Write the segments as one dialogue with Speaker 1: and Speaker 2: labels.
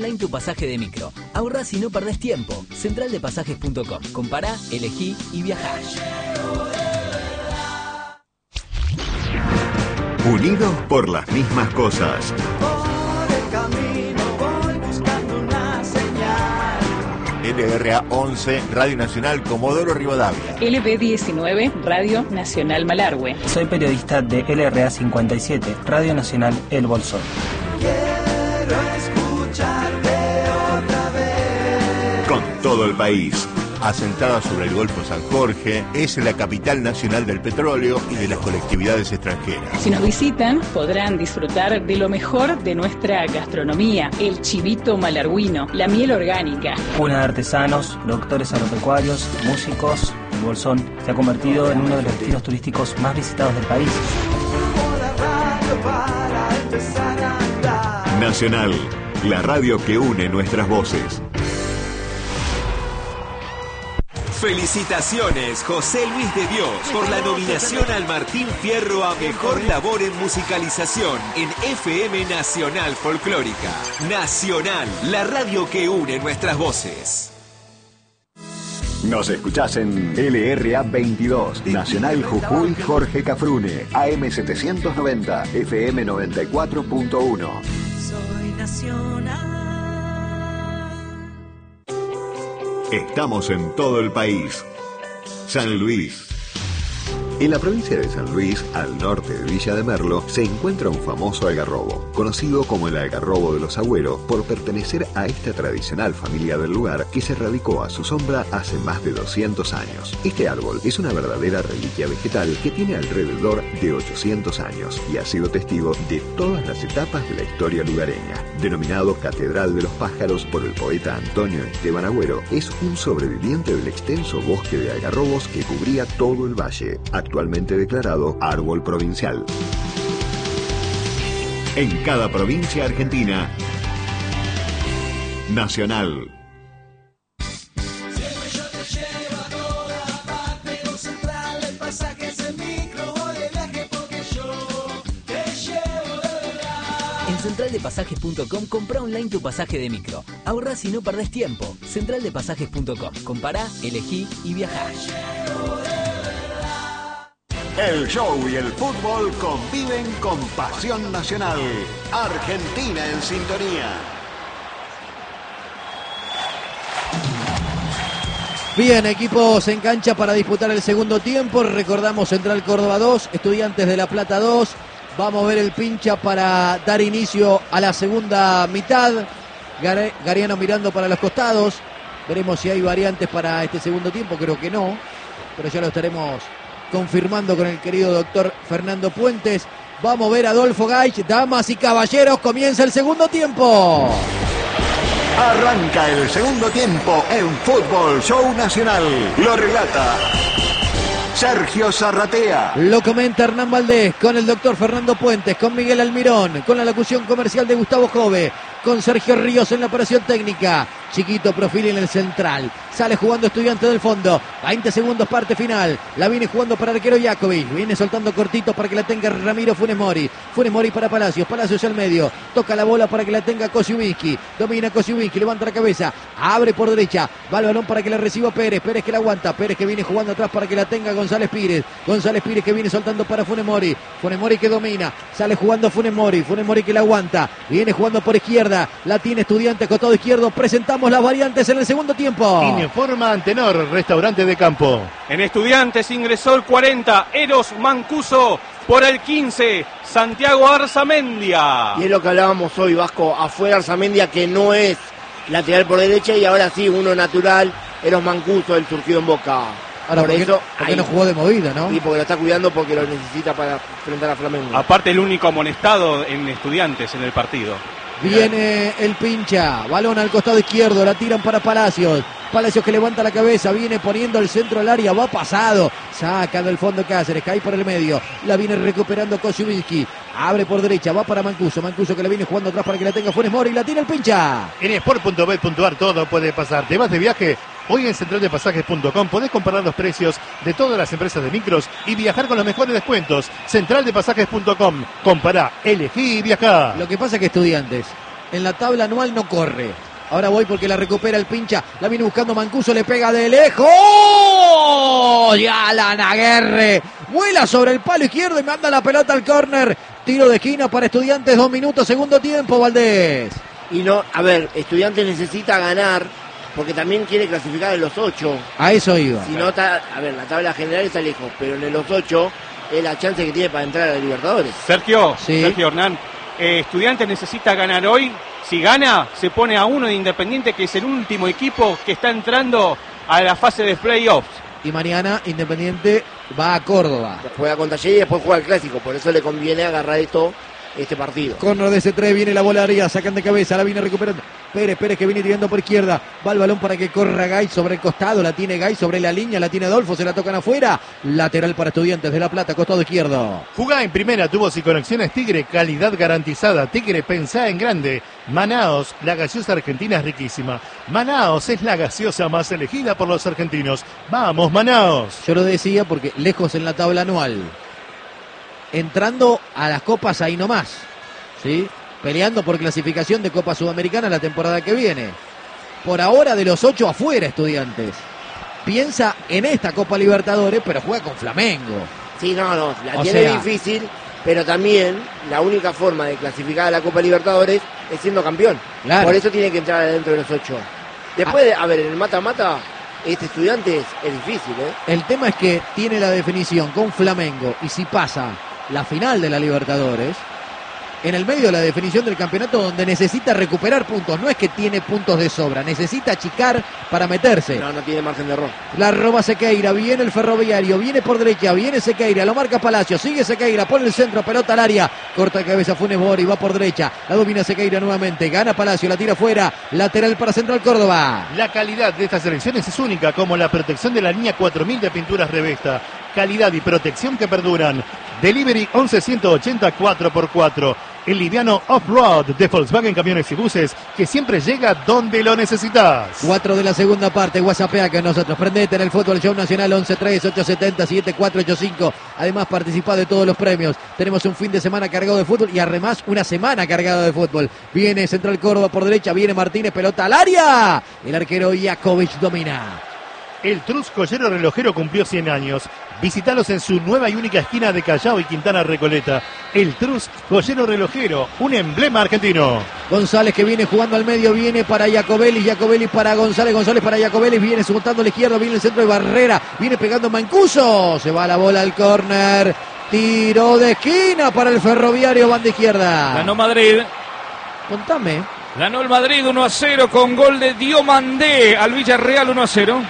Speaker 1: Online tu pasaje de micro. Ahorrás y no perdés tiempo. Centraldepasajes.com. Compará, elegí y viajá.
Speaker 2: Unidos por las mismas cosas.
Speaker 3: Por el camino voy buscando una señal.
Speaker 2: LRA 11, Radio Nacional Comodoro Rivadavia.
Speaker 4: LB19, Radio Nacional Malargüe.
Speaker 5: Soy periodista de LRA 57, Radio Nacional El Bolsón.
Speaker 3: Quiero escucharte otra vez.
Speaker 2: Con todo el país. Asentada sobre el Golfo San Jorge, es la capital nacional del petróleo y de las colectividades extranjeras.
Speaker 4: Si nos visitan, podrán disfrutar de lo mejor de nuestra gastronomía, el chivito malarguino, la miel orgánica.
Speaker 5: Cuna de artesanos, productores agropecuarios, músicos, El Bolsón se ha convertido en uno de los destinos turísticos más visitados del país.
Speaker 2: Nacional, la radio que une nuestras voces.
Speaker 6: Felicitaciones, José Luis de Dios, por la nominación al Martín Fierro a Mejor Labor en Musicalización en FM Nacional Folclórica. Nacional, la radio que une nuestras voces.
Speaker 7: Nos escuchás en LRA 22, Nacional Jujuy Jorge Cafrune, AM 790, FM 94.1.
Speaker 3: Soy nacional.
Speaker 2: Estamos en todo el país. San Luis.
Speaker 7: En la provincia de San Luis, al norte de Villa de Merlo, se encuentra un famoso algarrobo, conocido como el algarrobo de los Agüeros por pertenecer a esta tradicional familia del lugar que se radicó a su sombra hace más de 200 años. Este árbol es una verdadera reliquia vegetal que tiene alrededor de 800 años y ha sido testigo de todas las etapas de la historia lugareña. Denominado Catedral de los Pájaros por el poeta Antonio Esteban Agüero, es un sobreviviente del extenso bosque de algarrobos que cubría todo el valle, actualmente declarado árbol provincial.
Speaker 2: En cada provincia argentina. Nacional.
Speaker 3: Siempre yo te llevo a toda parte, no Central de Pasajes en micro, voy de viaje porque yo te llevo de verdad.
Speaker 1: En centraldepasajes.com comprá online tu pasaje de micro. Ahorrás y no perdés tiempo. Centraldepasajes.com. Compará, elegí y viajá.
Speaker 7: El show y el fútbol conviven con pasión nacional. Argentina en sintonía.
Speaker 8: Bien, equipos en cancha para disputar el segundo tiempo. Recordamos Central Córdoba 2, Estudiantes de La Plata 2. Vamos a ver el pincha para dar inicio a la segunda mitad. Gariano mirando para los costados. Veremos si hay variantes para este segundo tiempo. Creo que no, pero ya lo estaremos confirmando con el querido doctor Fernando Puentes. Vamos a ver a Adolfo Gaich. Damas y caballeros, comienza el segundo tiempo.
Speaker 7: Arranca el segundo tiempo en Fútbol Show Nacional. Lo relata Sergio Zarratea.
Speaker 8: Lo comenta Hernán Valdés con el doctor Fernando Puentes, con Miguel Almirón, con la locución comercial de Gustavo Jove, con Sergio Ríos en la operación técnica. Chiquito Profili en el central. Sale jugando Estudiante del fondo. 20 segundos, parte final. La viene jugando para arquero Jakovic. Viene soltando cortito para que la tenga Ramiro Funes Mori. Funes Mori para Palacios. Palacios al medio. Toca la bola para que la tenga Kosiuminski. Domina Kosiuminski. Levanta la cabeza. Abre por derecha. Va el balón para que la reciba Pérez. Pérez que la aguanta. Pérez que viene jugando atrás para que la tenga González Pires. González Pires que viene soltando para Funes Mori. Funes Mori que domina. Sale jugando Funes Mori. Funes Mori que la aguanta. Viene jugando por izquierda. La tiene Estudiante, costado izquierdo. Presentamos las variantes en el segundo tiempo.
Speaker 9: Informa Antenor, restaurante de campo.
Speaker 10: En Estudiantes ingresó el 40, Eros Mancuso. Por el 15, Santiago Arzamendia.
Speaker 11: Y es lo que hablábamos hoy, Vasco. Afuera Arzamendia, que no es lateral por derecha, y ahora sí, uno natural, Eros Mancuso, el surgido en Boca.
Speaker 8: Ahora, ¿por qué no jugó de movida, no?
Speaker 11: Y porque lo está cuidando, porque lo necesita para enfrentar a Flamengo.
Speaker 10: Aparte, el único amonestado en Estudiantes en el partido.
Speaker 8: Viene el pincha, balón al costado izquierdo, la tiran para Palacios. Palacios que levanta la cabeza, viene poniendo el centro al área, va pasado. Saca del fondo Cáceres, cae por el medio. La viene recuperando Kosiuminski. Abre por derecha, va para Mancuso. Mancuso que le viene jugando atrás para que la tenga Funes Mori y la tira el pincha.
Speaker 9: En sport.bet.ar todo puede pasar. ¿Te vas de viaje? Hoy en centraldepasajes.com podés comparar los precios de todas las empresas de micros y viajar con los mejores descuentos. Centraldepasajes.com. Compará, elegí y viajá.
Speaker 8: Lo que pasa es que Estudiantes en la tabla anual no corre. Ahora voy porque la recupera el pincha. La viene buscando Mancuso, le pega de lejos. Y Alan Aguerre vuela sobre el palo izquierdo y manda la pelota al córner. Tiro de esquina para Estudiantes, 2 minutos, segundo tiempo, Valdés.
Speaker 11: Y no, a ver, Estudiantes necesita ganar porque también quiere clasificar en los 8.
Speaker 8: A eso iba.
Speaker 11: Si no, a ver, la tabla general está lejos, pero en los 8 es la chance que tiene para entrar a la Libertadores.
Speaker 10: Sergio
Speaker 8: Sí.
Speaker 10: Hernán, Estudiantes necesita ganar hoy. Si gana, se pone a 1 de Independiente, que es el último equipo que está entrando a la fase de playoffs.
Speaker 8: Y mañana Independiente va a Córdoba.
Speaker 11: Juega con Talleres y después juega el Clásico, por eso le conviene agarrar este partido.
Speaker 8: Corner de C3, viene la bola arriba, sacan de cabeza, la viene recuperando Pérez que viene tirando por izquierda, va el balón para que corra Gay sobre el costado, la tiene Gay sobre la línea, la tiene Adolfo, se la tocan afuera, lateral para Estudiantes de La Plata, costado izquierdo.
Speaker 9: Jugá en primera, tubos y conexiones Tigre, calidad garantizada. Tigre, pensá en grande. Manaos, la gaseosa argentina es riquísima. Manaos es la gaseosa más elegida por los argentinos. ¡Vamos, Manaos!
Speaker 8: Yo lo decía porque lejos en la tabla anual, entrando a las copas ahí nomás, ¿sí? Peleando por clasificación de Copa Sudamericana la temporada que viene. Por ahora de los 8 afuera Estudiantes. Piensa en esta Copa Libertadores, pero juega con Flamengo.
Speaker 11: Sí, no, la
Speaker 8: O
Speaker 11: tiene
Speaker 8: sea,
Speaker 11: difícil, pero también la única forma de clasificar a la Copa Libertadores es siendo campeón.
Speaker 8: Claro.
Speaker 11: Por eso tiene que entrar adentro de los 8. Después, a ver, en el mata-mata, este Estudiantes es difícil, ¿eh?
Speaker 8: El tema es que tiene la definición con Flamengo y si pasa la final de la Libertadores, en el medio de la definición del campeonato donde necesita recuperar puntos, no es que tiene puntos de sobra, necesita achicar para meterse.
Speaker 11: No tiene margen de error.
Speaker 8: La roba Sequeira, viene el Ferroviario, viene por derecha, viene Sequeira, lo marca Palacio, sigue Sequeira, pone el centro, pelota al área, corta de cabeza Funes Mori, va por derecha, la domina Sequeira nuevamente, gana Palacio, la tira fuera, lateral para Central Córdoba.
Speaker 9: La calidad de estas elecciones es única, como la protección de la línea 4000 de pinturas Revesta. Calidad y protección que perduran. Delivery 11180 4x4. El liviano off-road de Volkswagen Camiones y Buses, que siempre llega donde lo necesitas.
Speaker 8: 4 de la segunda parte, WhatsAppea que nosotros. Prendete en el Fútbol Show Nacional 1138707485. Además participa de todos los premios. Tenemos un fin de semana cargado de fútbol y además una semana cargada de fútbol. Viene Central Córdoba por derecha, viene Martínez, pelota al área. El arquero Jakovic domina.
Speaker 9: El Trus Joyero Relojero cumplió 100 años. Visítalos en su nueva y única esquina de Callao y Quintana Recoleta. El Trus Joyero Relojero, un emblema argentino.
Speaker 8: González que viene jugando al medio, viene para Jacobelli para González, González para Jacobelli, viene soltando a la izquierda, viene el centro de Barrera, viene pegando Mancuso, se va la bola al córner, tiro de esquina para el Ferroviario, banda izquierda.
Speaker 12: Ganó Madrid.
Speaker 8: Contame.
Speaker 12: Ganó el Madrid 1-0 con gol de Diomandé al Villarreal 1-0.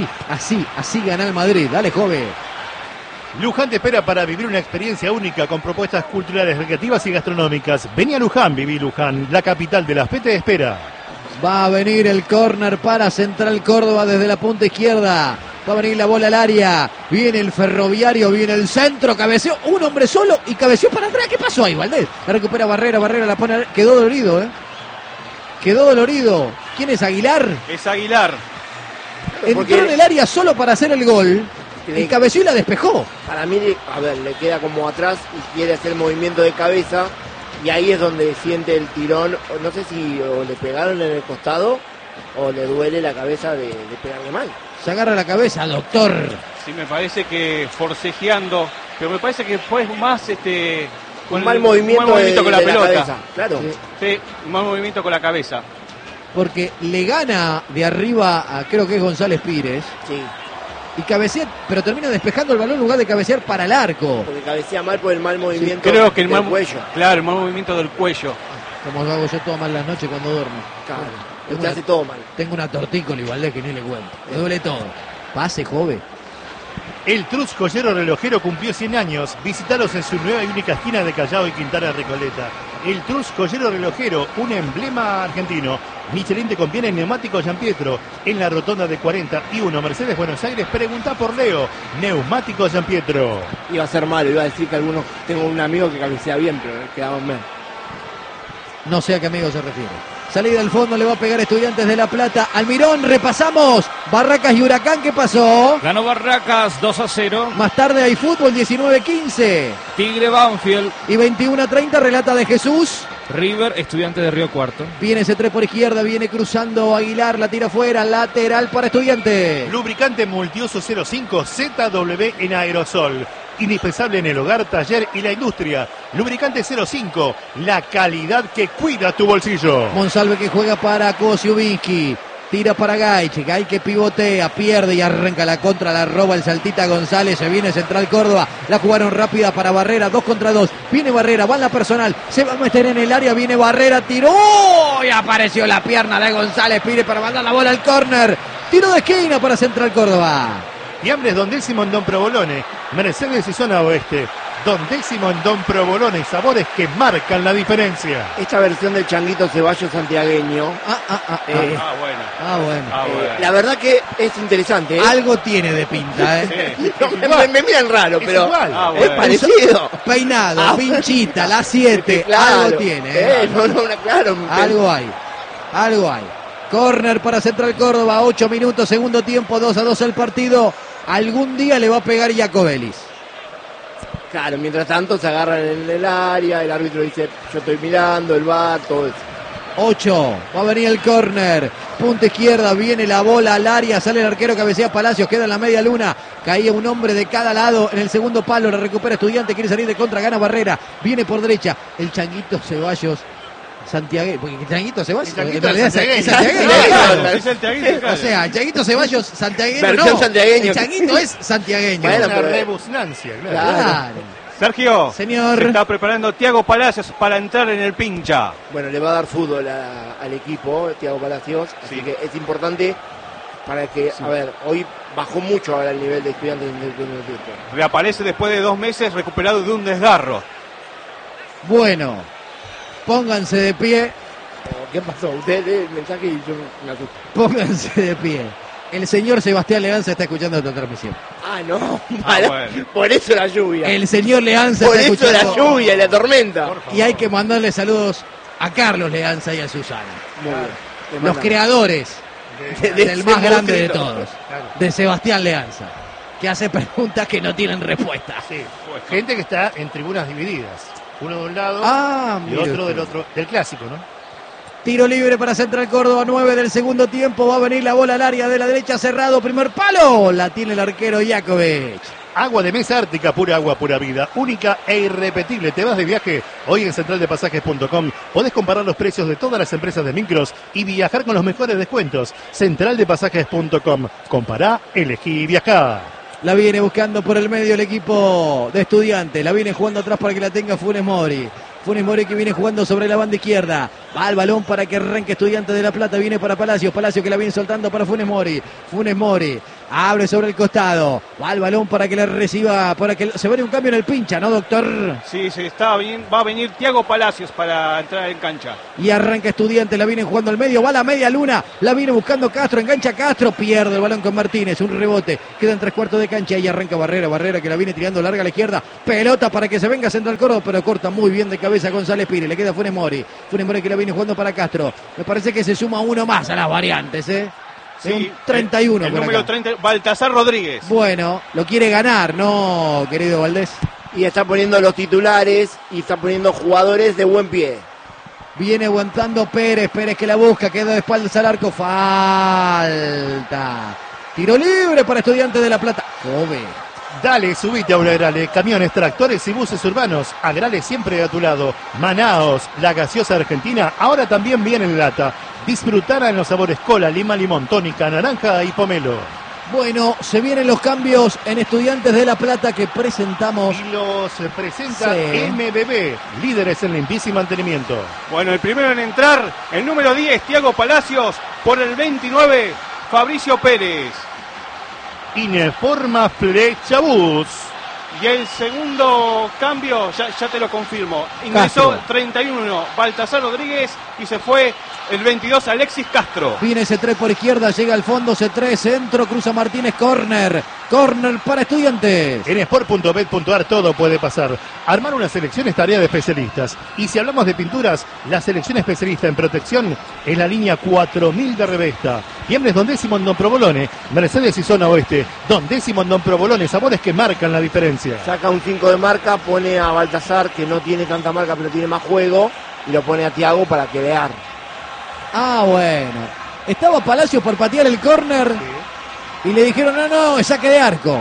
Speaker 8: Así gana el Madrid, dale joven.
Speaker 9: Luján te espera para vivir una experiencia única con propuestas culturales, recreativas y gastronómicas. Vení a Luján, viví Luján, la capital de la fe te espera.
Speaker 8: Va a venir el córner para Central Córdoba desde la punta izquierda. Va a venir la bola al área. Viene el Ferroviario, viene el centro. Cabeceó un hombre solo y cabeceó para atrás. ¿Qué pasó ahí, Valdés? La recupera Barrera la pone. Quedó dolorido, ¿eh? Quedó dolorido. ¿Quién es Aguilar?
Speaker 10: Es Aguilar.
Speaker 8: Entró en el área solo para hacer el gol. Y cabeció y la despejó.
Speaker 11: Para mí, a ver, le queda como atrás y quiere hacer movimiento de cabeza. Y ahí es donde siente el tirón. No sé si o le pegaron en el costado o le duele la cabeza de pegarle mal.
Speaker 8: Se agarra la cabeza, doctor.
Speaker 10: Sí, me parece que forcejeando, pero me parece que fue más
Speaker 11: un mal movimiento
Speaker 10: con la pelota.
Speaker 11: Cabeza, claro.
Speaker 10: Sí, un mal movimiento con la cabeza.
Speaker 8: Porque le gana de arriba a creo que es González Pires.
Speaker 11: Sí.
Speaker 8: Y cabecea, pero termina despejando el balón en lugar de cabecear para el arco.
Speaker 11: Porque cabecea mal por el mal movimiento
Speaker 10: creo que el
Speaker 11: del
Speaker 10: mal
Speaker 11: cuello.
Speaker 10: Claro, el mal movimiento del cuello.
Speaker 8: Como lo hago yo todas mal las noches cuando duermo.
Speaker 11: Claro.
Speaker 8: Tengo
Speaker 11: hace todo mal.
Speaker 8: Tengo una tortícola igual de que ni le cuento. Me duele todo. Pase, joven.
Speaker 9: El Trus Joyero Relojero cumplió 100 años. Visítalos en su nueva y única esquina de Callao y Quintana Recoleta. El Trus Joyero Relojero, un emblema argentino. Michelin te conviene en Neumáticos Giampietro. En la rotonda de 41 Mercedes Buenos Aires, pregunta por Leo. Neumáticos Giampietro.
Speaker 11: Iba a ser malo, iba a decir que algunos. Tengo un amigo que cabecea bien, pero quedamos mal.
Speaker 8: No sé a qué amigo se refiere. Salida al fondo, le va a pegar Estudiantes de La Plata. Almirón, repasamos. Barracas y Huracán, ¿qué pasó?
Speaker 12: Ganó Barracas 2-0.
Speaker 8: Más tarde hay fútbol, 19-15.
Speaker 12: Tigre Banfield.
Speaker 8: Y 21-30, relata de Jesús.
Speaker 12: River, Estudiantes de Río Cuarto.
Speaker 8: Viene ese 3 por izquierda, viene cruzando Aguilar, la tira afuera, lateral para Estudiantes.
Speaker 9: Lubricante Multiuso 05 ZW en aerosol. Indispensable en el hogar, taller y la industria. Lubricante 05, la calidad que cuida tu bolsillo.
Speaker 8: Monsalve que juega para Kosiubinsky. Tira para Gaich que pivotea, pierde y arranca la contra, la roba el Saltita González, se viene Central Córdoba, la jugaron rápida para Barrera, 2 contra 2, viene Barrera, va en la personal, se va a meter en el área, viene Barrera, tiró, y apareció la pierna de González, pide para mandar la bola al córner, tiro de esquina para Central Córdoba.
Speaker 9: Fiambres Don Décimo en Don Provolone, Mercedes y Zona Oeste. Don Décimo en Don Provolone, sabores que marcan la diferencia.
Speaker 11: Esta versión del Changuito Ceballos santiagueño.
Speaker 8: Bueno.
Speaker 11: La verdad que es interesante.
Speaker 8: Algo tiene de pinta,
Speaker 11: Sí. me miran raro, pero
Speaker 9: igual.
Speaker 11: Es parecido.
Speaker 8: Peinado, pinchita, la 7,
Speaker 11: claro,
Speaker 8: algo tiene.
Speaker 11: Claro.
Speaker 8: Algo hay. Córner para Central Córdoba, 8 minutos, segundo tiempo, 2-2 el partido. Algún día le va a pegar Iacobelis.
Speaker 11: Claro, mientras tanto se agarran en el área, el árbitro dice, yo estoy mirando, el VAR, todo eso.
Speaker 8: 8, va a venir el córner, punta izquierda, viene la bola al área, sale el arquero, cabecea Palacios, queda en la media luna, caía un hombre de cada lado en el segundo palo, la recupera Estudiante, quiere salir de contra, gana Barrera, viene por derecha, el Changuito Ceballos, santiagueño, porque el Changuito Ceballos en realidad es santiagueño. O sea, el Changuito Ceballos santiagueño no, el Changuito es santiagueño.
Speaker 9: Bueno, una rebusnancia,
Speaker 8: claro.
Speaker 10: Sergio,
Speaker 8: señor,
Speaker 10: se está preparando Thiago Palacios para entrar en el pincha.
Speaker 11: Bueno, le va a dar fútbol al equipo, Thiago Palacios, así que es importante para que, a ver, hoy bajó mucho ahora el nivel de Estudiantes en el primer tiempo.
Speaker 10: Reaparece después de 2 meses recuperado de un desgarro.
Speaker 8: Bueno, pónganse de pie.
Speaker 11: ¿Qué pasó? Usted lee el mensaje y yo me asusto.
Speaker 8: Pónganse de pie. El señor Sebastián Leanza está escuchando esta transmisión.
Speaker 11: No, por eso la lluvia.
Speaker 8: El señor Leanza
Speaker 11: por
Speaker 8: está
Speaker 11: eso
Speaker 8: escuchando.
Speaker 11: La lluvia y la tormenta.
Speaker 8: Y hay que mandarle saludos a Carlos Leanza y a Susana.
Speaker 11: Muy bien.
Speaker 8: Los creadores del más grande de todos, de Sebastián Leanza, que hace preguntas que no tienen respuesta.
Speaker 9: Sí. Gente que está en tribunas divididas. Uno de un lado y otro del otro, del clásico, ¿no?
Speaker 8: Tiro libre para Central Córdoba, 9 del segundo tiempo. Va a venir la bola al área de la derecha, cerrado, primer palo. La tiene el arquero Iakovic.
Speaker 9: Agua de mesa Ártica, pura agua, pura vida, única e irrepetible. Te vas de viaje hoy en centraldepasajes.com. Podés comparar los precios de todas las empresas de micros y viajar con los mejores descuentos. Centraldepasajes.com. Compará, elegí y viajá.
Speaker 8: La viene buscando por el medio el equipo de Estudiantes. La viene jugando atrás para que la tenga Funes Mori. Funes Mori que viene jugando sobre la banda izquierda. Va al balón para que arranque Estudiantes de La Plata. Viene para Palacios. Palacios que la viene soltando para Funes Mori. Funes Mori abre sobre el costado. Va al balón para que la reciba. Para que se vaya un cambio en el pincha, ¿no, doctor?
Speaker 10: Sí, está bien. Va a venir Thiago Palacios para entrar en cancha.
Speaker 8: Y arranca Estudiantes. La viene jugando al medio. Va a la media luna. La viene buscando Castro. Engancha Castro. Pierde el balón con Martínez. Un rebote. Quedan 3/4 de cancha. Y arranca Barrera. Barrera que la viene tirando larga a la izquierda. Pelota para que se venga Central Córdoba. Pero corta muy bien de cabeza González Pires. Le queda Funes Mori. Funes Mori que la viene jugando para Castro. Me parece que se suma uno más a las variantes, ¿eh?
Speaker 10: Sí,
Speaker 8: un 31
Speaker 10: el
Speaker 8: por
Speaker 10: número
Speaker 8: acá.
Speaker 10: 30, Baltasar Rodríguez.
Speaker 8: Bueno, lo quiere ganar, ¿no, querido Valdés?
Speaker 11: Y está poniendo los titulares y está poniendo jugadores de buen pie.
Speaker 8: Viene aguantando Pérez. Pérez que la busca. Queda de espaldas al arco. Falta. Tiro libre para Estudiantes de La Plata. Jove.
Speaker 9: Dale, subite a Agrale, camiones, tractores y buses urbanos. Agrale siempre a tu lado. Manaos, la gaseosa argentina, ahora también viene en lata. Disfrutará en los sabores cola, lima, limón, tónica, naranja y pomelo.
Speaker 8: Bueno, se vienen los cambios en Estudiantes de La Plata que presentamos.
Speaker 9: Y los presenta
Speaker 8: Sí.
Speaker 9: MBB, líderes en limpieza y mantenimiento.
Speaker 10: Bueno, el primero en entrar, el número 10, Thiago Palacios. Por el 29, Fabricio Pérez.
Speaker 9: Ineforma Flechabús.
Speaker 10: Y el segundo cambio, ya te lo confirmo. Ingresó
Speaker 8: Castro.
Speaker 10: 31, Baltasar Rodríguez, y se fue el 22, Alexis Castro.
Speaker 8: Viene C3 por izquierda, llega al fondo, C3, centro, cruza Martínez, córner. Córner para Estudiantes.
Speaker 9: En sport.bet.ar todo puede pasar. Armar una selección es tarea de especialistas. Y si hablamos de pinturas, la selección especialista en protección es la línea 4000 de Revesta. Fiambres Don Décimo en Don Provolone, Mercedes y Zona Oeste. Don Décimo en Don Provolone, sabores que marcan la diferencia.
Speaker 11: Saca un 5 de marca, pone a Baltasar, que no tiene tanta marca, pero tiene más juego. y lo pone a Thiago para que dé ar.
Speaker 8: Ah, bueno. Estaba Palacios por patear el córner y le dijeron, no, es saque de arco.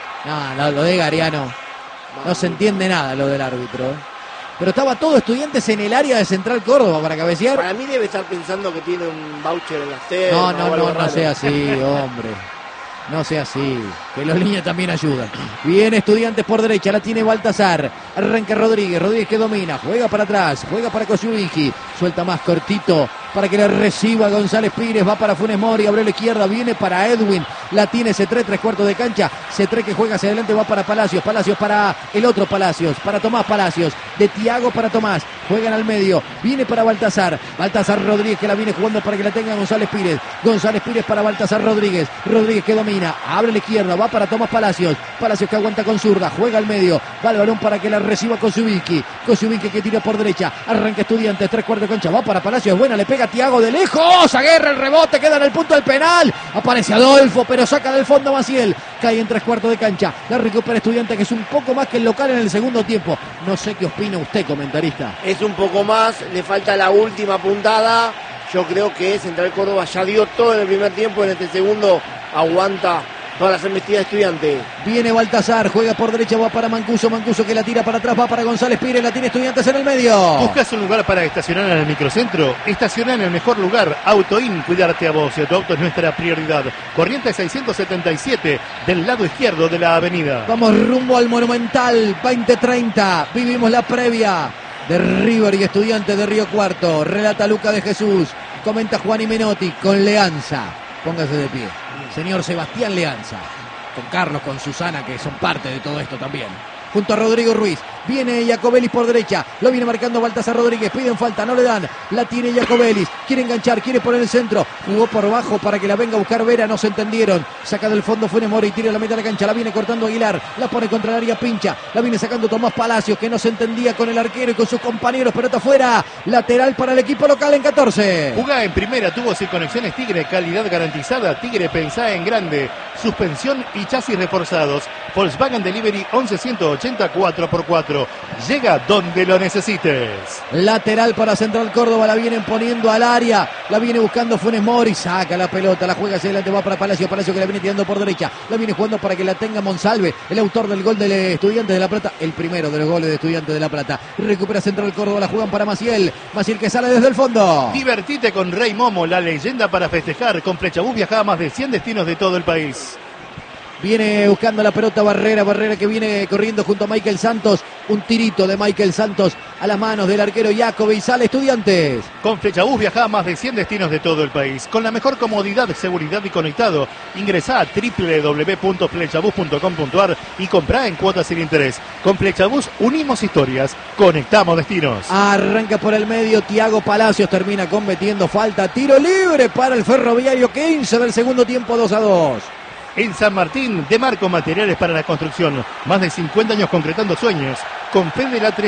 Speaker 8: No, lo de Gariano. No se entiende nada lo del árbitro. Pero estaba todo Estudiantes en el área de Central Córdoba para cabecear.
Speaker 11: Para mí debe estar pensando que tiene un voucher en la cena.
Speaker 8: No sea así, hombre. No sea así, que los líneas también ayudan. Viene Estudiantes por derecha, la tiene Baltazar. Arranca Rodríguez que domina, juega para atrás, juega para Kosciuszki, suelta más cortito para que le reciba González Pires, va para Funes Mori, abre la izquierda, viene para Edwin, la tiene C3, 3/4 de cancha, C3 que juega hacia adelante, va para Palacios para el otro Palacios, para Tomás Palacios, de Thiago para Tomás, juegan al medio, viene para Baltazar Rodríguez que la viene jugando para que la tenga González Pires para Baltazar Rodríguez que domina, abre la izquierda, va para Tomás Palacios que aguanta con zurda, juega al medio, va el balón para que la reciba Kosciuszki que tira por derecha, arranca Estudiantes, 3/4 de cancha, va para Palacios, buena, le pega Thiago de lejos, aguerra el rebote, queda en el punto del penal, aparece Adolfo, pero saca del fondo Maciel, cae en 3/4 de cancha, la recupera Estudiantes que es un poco más que el local en el segundo tiempo. No sé qué opina usted, comentarista.
Speaker 11: Es un poco más, le falta la última puntada. Yo creo que Central Córdoba ya dio todo en el primer tiempo, en este segundo aguanta todas las embestidas de Estudiantes.
Speaker 8: Viene Baltazar, juega por derecha, va para Mancuso que la tira para atrás, va para González Pires, la tiene Estudiantes en el medio.
Speaker 9: ¿Buscas un lugar para estacionar en el microcentro? Estaciona en el mejor lugar, Autoin, cuidarte a vos, tu auto es nuestra prioridad. Corrientes 677, del lado izquierdo de la avenida.
Speaker 8: Vamos rumbo al Monumental, 20:30, vivimos la previa de River y Estudiantes de Río Cuarto, relata Luca de Jesús, comenta Juan Menotti con Leanza, póngase de pie. Señor Sebastián Leanza, con Carlos, con Susana, que son parte de todo esto también. Junto a Rodrigo Ruiz, viene Jacobelis por derecha, lo viene marcando Baltazar Rodríguez, piden falta, no le dan, la tiene Jacobelis, quiere enganchar, quiere poner el centro, jugó por bajo para que la venga a buscar Vera, no se entendieron, saca del fondo Funes Mori, tira la mitad de la cancha, la viene cortando Aguilar, la pone contra el área pincha, la viene sacando Tomás Palacios, que no se entendía con el arquero y con sus compañeros, pelota afuera, lateral para el equipo local en 14.
Speaker 9: Jugá en primera, tubos y conexiones Tigre, calidad garantizada, Tigre pensá en grande, suspensión y chasis reforzados, Volkswagen Delivery 11180 4x4. Llega donde lo necesites.
Speaker 8: Lateral para Central Córdoba, la vienen poniendo al área, la viene buscando Funes Mori, saca la pelota, la juega hacia adelante, va para Palacio que la viene tirando por derecha, la viene jugando para que la tenga Monsalve, el autor del gol del Estudiantes de La Plata, el primero de los goles de Estudiantes de La Plata. Recupera Central Córdoba, la juegan para Maciel que sale desde el fondo.
Speaker 9: Divertite con Rey Momo, la leyenda para festejar. Con Flechabús viaja a más de 100 destinos de todo el país.
Speaker 8: Viene buscando la pelota Barrera que viene corriendo junto a Michael Santos. Un tirito de Michael Santos a las manos del arquero Jacobi y sale Estudiantes.
Speaker 9: Con Flechabús viaja a más de 100 destinos de todo el país. Con la mejor comodidad, seguridad y conectado. Ingresá a www.flechabús.com.ar y comprá en cuotas sin interés. Con Flechabús unimos historias, conectamos destinos.
Speaker 8: Arranca por el medio, Thiago Palacios termina cometiendo falta. Tiro libre para el Ferroviario, 15 del segundo tiempo, 2-2.
Speaker 9: En San Martín, de Marco Materiales para la Construcción. Más de 50 años concretando sueños. Con Fe de la